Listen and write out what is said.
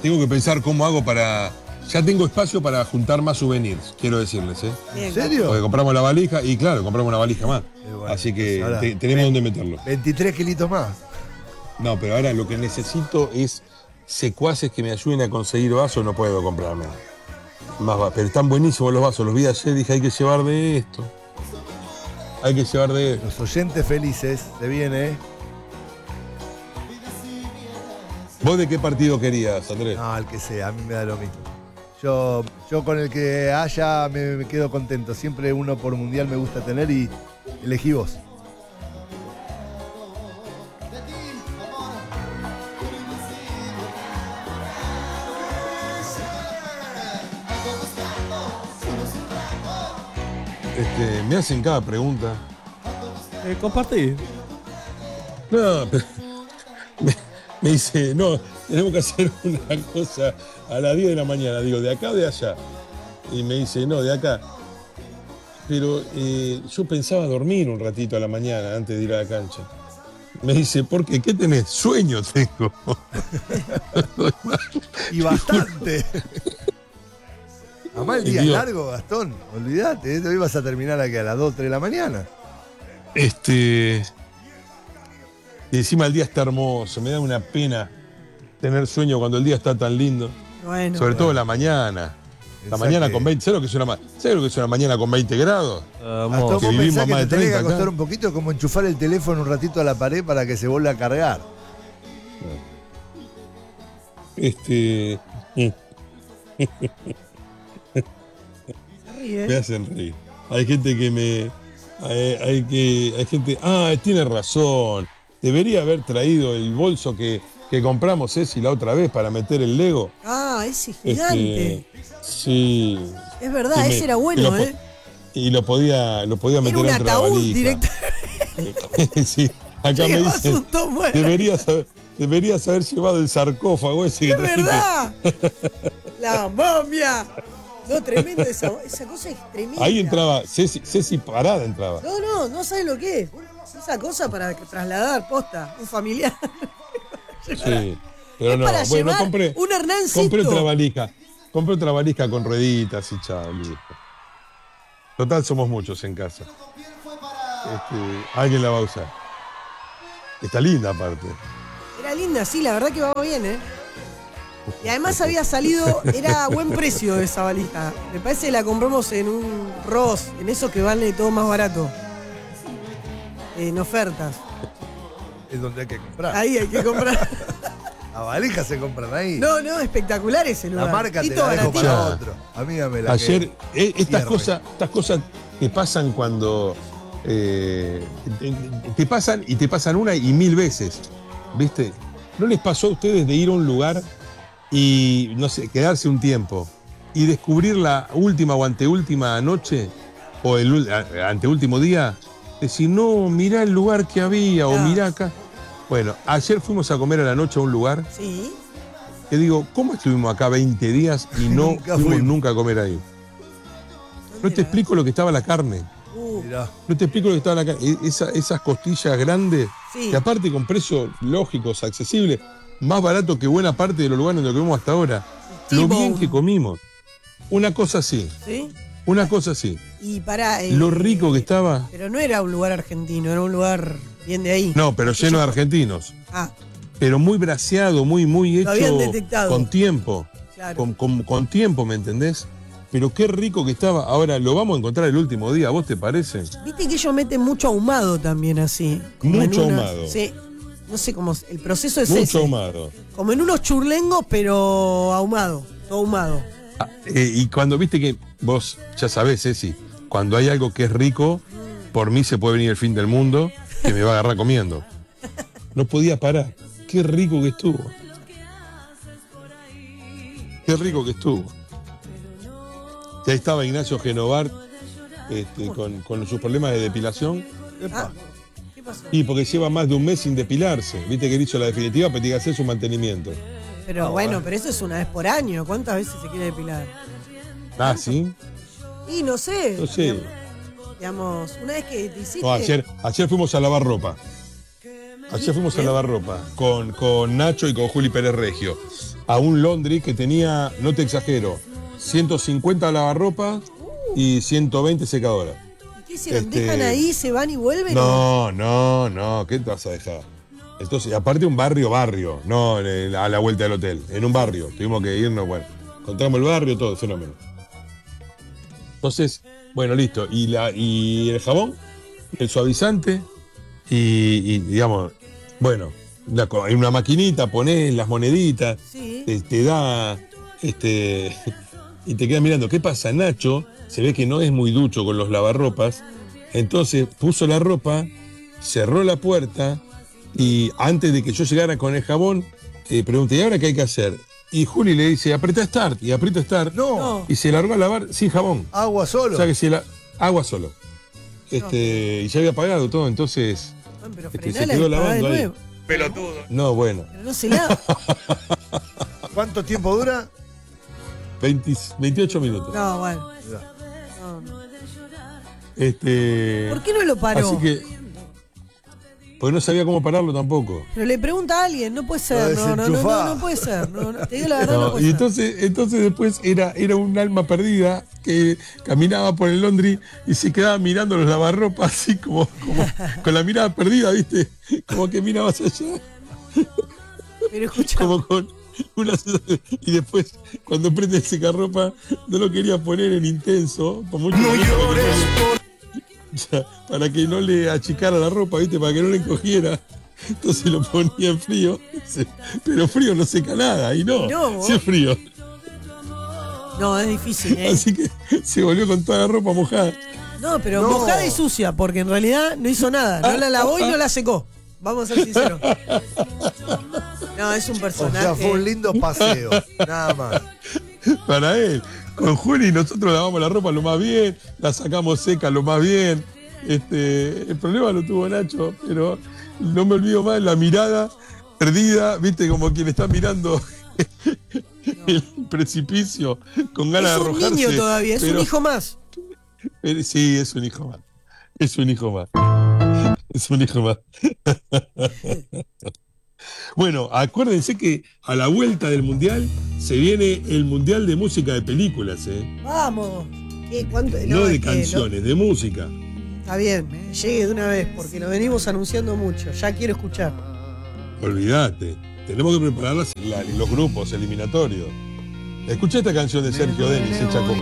tengo que pensar cómo hago para... Ya tengo espacio para juntar más souvenirs, quiero decirles, ¿eh? ¿En serio? Porque compramos la valija y claro, compramos una valija más. Bueno, así que ahora, tenemos dónde meterlo. 23 kilitos más. No, pero ahora lo que necesito es secuaces que me ayuden a conseguir vasos, no puedo comprarme. Pero están buenísimos los vasos, los vi ayer, dije hay que llevar de esto. Hay que llevar de esto. Los oyentes felices, se viene, ¿eh? ¿Vos de qué partido querías, Andrés? No, el que sea, a mí me da lo mismo. Yo con el que haya me quedo contento. Siempre uno por mundial me gusta tener y elegí vos. Me hacen cada pregunta. Compartí. No, pero me dice, no, tenemos que hacer una cosa a las 10 de la mañana. Digo, ¿de acá o de allá? Y me dice, no, de acá. Pero yo pensaba dormir un ratito a la mañana antes de ir a la cancha. Me dice, ¿por qué? ¿Qué tenés? Sueño tengo. Y bastante. Además el día es largo, Gastón. Olvídate, hoy vas a terminar aquí a las 2, 3 de la mañana. Y encima el día está hermoso. Me da una pena tener sueño cuando el día está tan lindo. Bueno. Sobre todo la mañana. La mañana con 20, ¿sabes lo que es una mañana con 20 grados? Hasta vos pensás que te tenés que acostar un poquito, como enchufar el teléfono un ratito a la pared para que se vuelva a cargar. Me hacen reír. Hay gente que me... Hay gente... Tiene razón. Debería haber traído el bolso que compramos, Ceci, la otra vez para meter el Lego. Ese gigante. Sí. Es verdad, ese era bueno, ¿eh? Y lo podía meter un entre la ataúd valija. directamente. Sí, acá me dicen, deberías haber llevado el sarcófago ese que ¡Es trajiste. verdad! ¡La momia! No, tremendo, esa cosa es tremenda. Ahí entraba, Ceci parada entraba. No sabes lo que es. Esa cosa para trasladar posta, un familiar. Sí, pero es no, para bueno, llevar un Hernancito. Compré otra valija con rueditas y chao, listo. Total, somos muchos en casa. Alguien la va a usar. Está linda aparte. Era linda, sí, la verdad que va bien, ¿eh? Y además había salido, era a buen precio esa valija. Me parece que la compramos en un Ross, en eso que vale todo más barato. En ofertas. Es donde hay que comprar. Ahí hay que comprar. Las valijas se compran ahí. No, espectacular ese lugar. La marca te Tito la dejo baratito. para otro. Amiga, la ayer, estas cierre. cosas que pasan cuando te pasan y te pasan una y mil veces, ¿viste? ¿No les pasó a ustedes de ir a un lugar y, no sé, quedarse un tiempo y descubrir la última o anteúltima noche o el anteúltimo día? Decir, no, mirá el lugar que había o mirá acá. Bueno, ayer fuimos a comer a la noche a un lugar. Sí. Que digo, ¿cómo estuvimos acá 20 días y no fuimos nunca a comer ahí? No te explico lo que estaba la carne. No te explico lo que estaba la carne. Esas costillas grandes, que aparte con precios lógicos, accesibles, más barato que buena parte de los lugares donde comemos hasta ahora. Lo bien que comimos. Una cosa así. ¿Sí? Una cosa así. Y para lo rico que estaba. Pero no era un lugar argentino, era un lugar bien de ahí. No, pero lleno de argentinos. Pero muy braseado, muy hecho. Lo habían detectado. Con tiempo. Claro. Con tiempo, ¿me entendés? Pero qué rico que estaba. Ahora lo vamos a encontrar el último día, ¿a vos te parece? Viste que ellos meten mucho ahumado tamí así. Mucho ahumado. Sí. No sé cómo el proceso es mucho ahumado. Como en unos churlengos, pero ahumado. Todo ahumado. Y cuando viste que vos ya sabés, Ceci, cuando hay algo que es rico, por mí se puede venir el fin del mundo, que me va a agarrar comiendo. No podía parar. Qué rico que estuvo. Qué rico que estuvo. Y ahí estaba Ignacio Genovar con sus problemas de depilación. ¿Qué pasó? Y porque lleva más de un mes sin depilarse. Viste que él hizo la definitiva, pero tiene que hacer su mantenimiento. Pero pero eso es una vez por año. ¿Cuántas veces se quiere depilar? ¿Sí? Y no sé. No sé. Digamos, una vez que te hiciste... No, ayer fuimos a lavar ropa. Ayer fuimos a lavar ropa con Nacho y con Juli Pérez Regio. a un laundry que tenía, no te exagero, 150 lavarropas y 120 secadoras. ¿Qué hicieron? ¿Dejan ahí, se van y vuelven? No, ¿qué te vas a dejar? Entonces, aparte un barrio, no a la vuelta del hotel, en un barrio. Tuvimos que irnos, bueno, encontramos el barrio, todo, fenómeno. Entonces, bueno, listo. Y el jabón, el suavizante, y digamos, bueno, hay una maquinita, ponés las moneditas, Sí. te da, y te quedas mirando. ¿Qué pasa? Nacho se ve que no es muy ducho con los lavarropas, entonces puso la ropa, cerró la puerta, y antes de que yo llegara con el jabón, pregunté, ¿y ahora qué hay que hacer? Y Juli le dice, aprieta Start, y aprieta Start, No. y se largó a lavar sin jabón. Agua solo. O sea que agua solo. Y ya había pagado todo, entonces Bueno, pero se frenala quedó y pagá de lavando ahí. nuevo. Pelotudo. No, bueno, Pero no se lava. ¿Cuánto tiempo dura? 28 minutos. No, bueno. No. ¿Por qué no lo paró? Así que, porque no sabía cómo pararlo tampoco. Pero le pregunta a alguien, no puede ser, Lo no puede ser. No, te digo la verdad, no No, puede y ser. entonces después era un alma perdida que caminaba por el laundry y se quedaba mirando los lavarropas así como con la mirada perdida, ¿viste? Como que miraba hacia allá, Pero escucha, como con una sensación. Y después, cuando prende el secarropa, no lo quería poner en intenso, por mucho para que no le achicara la ropa, ¿viste? Para que no le encogiera. Entonces lo ponía en frío, pero frío no seca nada, y no, No, sí es frío. no, es difícil, ¿eh? Así que se volvió con toda la ropa mojada. No, pero No. mojada y sucia, porque en realidad no hizo nada. No la lavó y no la secó. Vamos a ser sinceros. No, es un O personaje. sea, fue un lindo paseo. Nada más. Para él. Con Juli nosotros lavamos la ropa lo más bien, la sacamos seca lo más bien. El problema lo tuvo Nacho, pero no me olvido más la mirada perdida, viste, como quien está mirando el precipicio con ganas Es de un arrojarse. niño todavía, es un pero- hijo más. Sí, es un hijo más. Es un hijo más. Es un hijo más. Bueno, acuérdense que a la vuelta del Mundial se viene el Mundial de Música de Películas, ¿eh? Vamos. ¿Qué? ¿Cuánto? No de es que canciones, de música. Está bien, llegue de una vez, porque lo venimos anunciando mucho. Ya quiero escuchar. Olvídate. Tenemos que preparar los grupos eliminatorios. Escucha esta canción de Sergio Denis, hecha con